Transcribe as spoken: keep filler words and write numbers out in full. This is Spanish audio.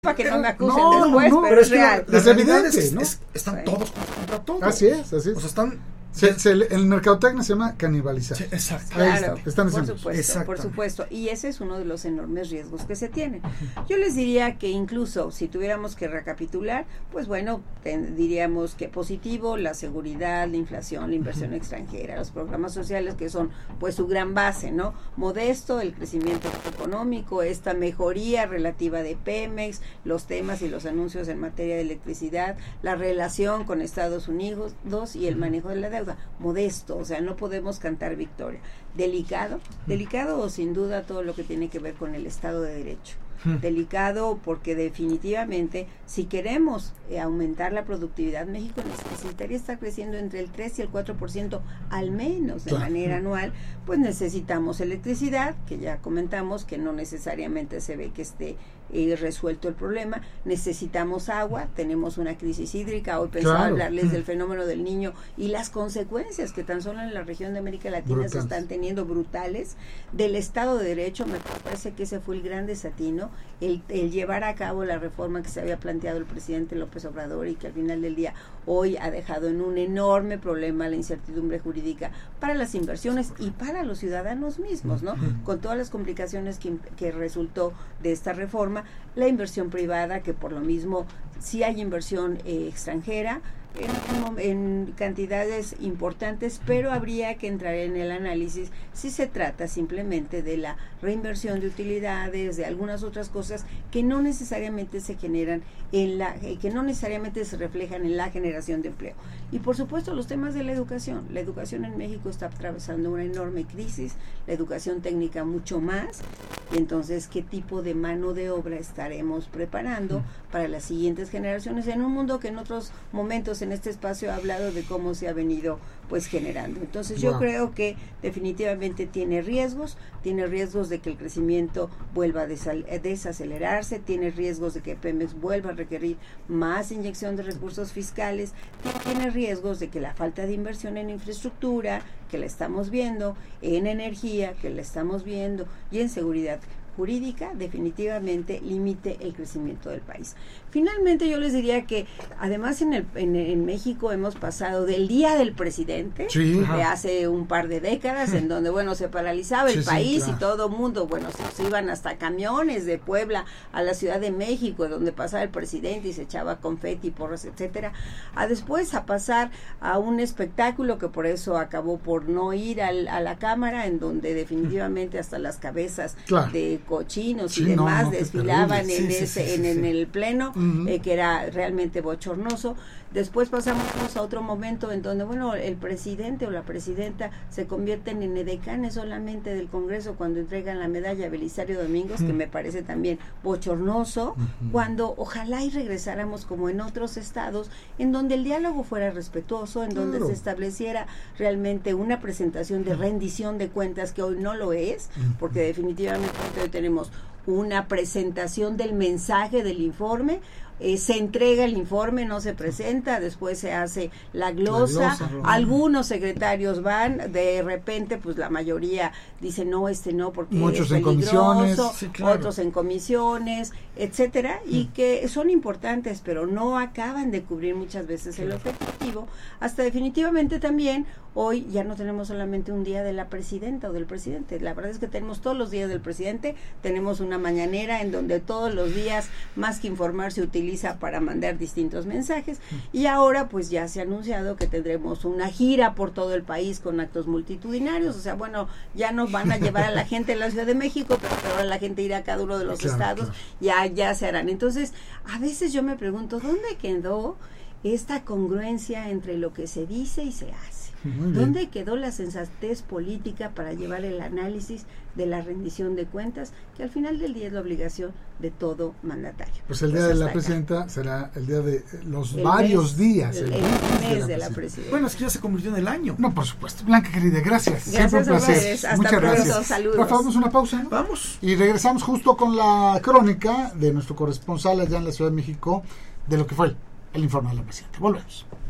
para que no me acusen no, después, no, pero, pero es es que real. la, la realidad es, es, ¿no? es, están sí. todos contra todos. Así es, así es. O sea, están... Se, se, el mercadotecnia se llama canibalizar. Sí, exacto. Claro, está, están por supuesto, por supuesto. Y ese es uno de los enormes riesgos que se tienen. Yo les diría que incluso si tuviéramos que recapitular, pues bueno, ten, diríamos que positivo, la seguridad, la inflación, la inversión uh-huh. extranjera, los programas sociales que son pues su gran base, ¿no? Modesto, el crecimiento económico, esta mejoría relativa de Pemex, los temas y los anuncios en materia de electricidad, la relación con Estados Unidos dos, y el manejo de la deuda. Modesto, o sea, no podemos cantar victoria. Delicado, delicado sin duda todo lo que tiene que ver con el Estado de Derecho. Hmm. Delicado porque definitivamente si queremos eh, aumentar la productividad, México necesitaría estar creciendo entre el tres y el cuatro por ciento al menos de claro. manera anual, pues necesitamos electricidad, que ya comentamos que no necesariamente se ve que esté eh, resuelto el problema, necesitamos agua, tenemos una crisis hídrica, hoy pensaba claro. hablarles hmm. del fenómeno del Niño y las consecuencias que tan solo en la región de América Latina brutales. se están teniendo brutales, del Estado de Derecho, me parece que ese fue el gran desatino, El, el llevar a cabo la reforma que se había planteado el presidente López Obrador y que al final del día hoy ha dejado en un enorme problema la incertidumbre jurídica para las inversiones y para los ciudadanos mismos, ¿no? Con todas las complicaciones que, que resultó de esta reforma, la inversión privada, que por lo mismo sí hay inversión eh, extranjera, En, en cantidades importantes, pero habría que entrar en el análisis si se trata simplemente de la reinversión de utilidades, de algunas otras cosas que no necesariamente se generan en la, eh, que no necesariamente se reflejan en la generación de empleo. Y por supuesto los temas de la educación. La educación en México está atravesando una enorme crisis, la educación técnica mucho más, y entonces qué tipo de mano de obra estaremos preparando mm. para las siguientes generaciones en un mundo que en otros momentos en este espacio ha hablado de cómo se ha venido pues generando. Entonces wow. yo creo que definitivamente tiene riesgos, tiene riesgos de que el crecimiento vuelva a desal- desacelerarse, tiene riesgos de que Pemex vuelva a requerir más inyección de recursos fiscales, tiene riesgos de que la falta de inversión en infraestructura, que la estamos viendo, en energía, que la estamos viendo, y en seguridad jurídica, definitivamente limite el crecimiento del país. Finalmente yo les diría que además en el en, en México hemos pasado del Día del Presidente, sí, de ajá. hace un par de décadas, en donde bueno se paralizaba el sí, país sí, claro. y todo mundo, bueno, se, se iban hasta camiones de Puebla a la Ciudad de México, donde pasaba el presidente y se echaba confeti, porros, etcétera, a después a pasar a un espectáculo que por eso acabó por no ir al, a la Cámara, en donde definitivamente hasta las cabezas claro. de cochinos sí, y demás no, no, desfilaban en sí, ese sí, sí, en, sí. en el pleno, uh-huh. eh, que era realmente bochornoso. Después pasamos a otro momento en donde, bueno, el presidente o la presidenta se convierten en edecanes solamente del Congreso cuando entregan la medalla a Belisario Domínguez, uh-huh. que me parece también bochornoso, uh-huh. cuando ojalá y regresáramos como en otros estados, en donde el diálogo fuera respetuoso, en donde claro. se estableciera realmente una presentación de rendición de cuentas, que hoy no lo es, uh-huh. porque definitivamente hoy tenemos una presentación del mensaje del informe, eh, se entrega el informe, no se presenta, después se hace la glosa, la glosa algunos secretarios van, de repente pues la mayoría dice no, este no, porque muchos es peligroso, en comisiones, sí, claro. otros en comisiones, etcétera, mm. y que son importantes, pero no acaban de cubrir muchas veces el objetivo, hasta definitivamente también hoy ya no tenemos solamente un día de la presidenta o del presidente, la verdad es que tenemos todos los días del presidente, tenemos una mañanera en donde todos los días, más que informar, se utiliza para mandar distintos mensajes, y ahora pues ya se ha anunciado que tendremos una gira por todo el país con actos multitudinarios, o sea, bueno, ya nos van a llevar a la gente en la Ciudad de México, pero ahora la gente irá a cada uno de los claro, estados, claro. ya, ya se harán. Entonces, a veces yo me pregunto, ¿dónde quedó esta congruencia entre lo que se dice y se hace? ¿Dónde quedó la sensatez política para llevar el análisis de la rendición de cuentas, que al final del día es la obligación de todo mandatario? Pues el día pues de la presidenta acá. será el día de los el varios mes, días. El, el, el mes, mes de, la, de la presidenta. Bueno, es que ya se convirtió en el año. No, por supuesto. Blanca, querida, gracias. Gracias Siempre un placer. Ustedes. Hasta Muchas pronto. gracias. Saludos. Rafa, vamos a una pausa, ¿no? Vamos. Y regresamos justo con la crónica de nuestro corresponsal allá en la Ciudad de México de lo que fue el informe de la presidenta. Volvemos.